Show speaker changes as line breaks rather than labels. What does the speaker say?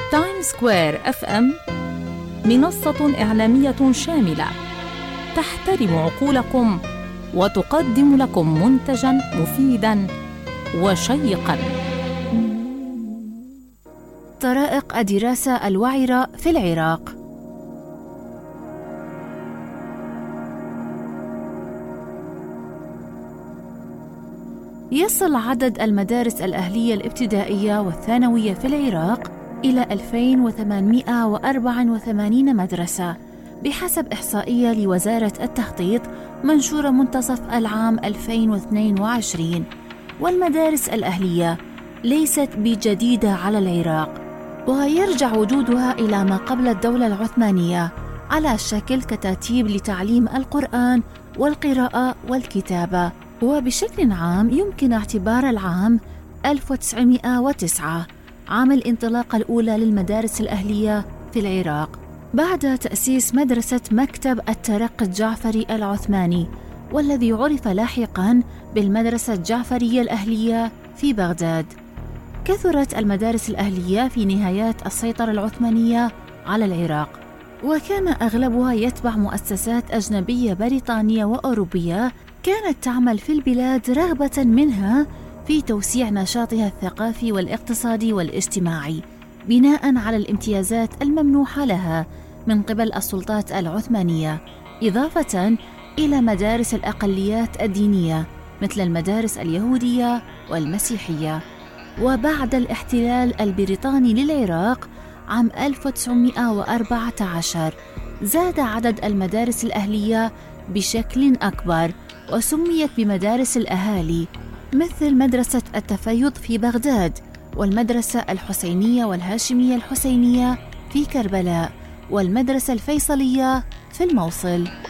تايم سكوير FM منصة إعلامية شاملة تحترم عقولكم وتقدم لكم منتجاً مفيداً وشيقاً.
طرائق الدراسة الوعرة في العراق. يصل عدد المدارس الأهلية الابتدائية والثانوية في العراق إلى 2884 مدرسة بحسب إحصائية لوزارة التخطيط منشورة منتصف العام 2022. والمدارس الأهلية ليست بجديدة على العراق، ويرجع وجودها إلى ما قبل الدولة العثمانية على شكل كتاتيب لتعليم القرآن والقراءة والكتابة. وبشكل عام يمكن اعتبار العام 1909 عام الانطلاقة الأولى للمدارس الأهلية في العراق بعد تأسيس مدرسة مكتب الترقي الجعفري العثماني، والذي عرف لاحقاً بالمدرسة الجعفرية الأهلية في بغداد. كثرت المدارس الأهلية في نهايات السيطرة العثمانية على العراق، وكان أغلبها يتبع مؤسسات أجنبية بريطانية وأوروبية كانت تعمل في البلاد رغبة منها في توسيع نشاطها الثقافي والاقتصادي والاجتماعي بناء على الامتيازات الممنوحة لها من قبل السلطات العثمانية، إضافة إلى مدارس الأقليات الدينية مثل المدارس اليهودية والمسيحية. وبعد الاحتلال البريطاني للعراق عام 1914 زاد عدد المدارس الأهلية بشكل أكبر وسميت بمدارس الأهالي، مثل مدرسة التفيض في بغداد، والمدرسة الحسينية والهاشمية الحسينية في كربلاء، والمدرسة الفيصلية في الموصل.